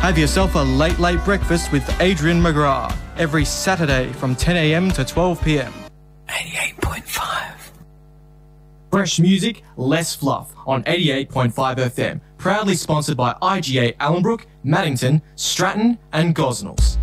Have yourself a late breakfast with Adrian McGrath every Saturday from 10 a.m. to 12 p.m. 88.5. Fresh music, less fluff on 88.5 FM. Proudly sponsored by IGA Allenbrook, Maddington, Stratton and Gosnells.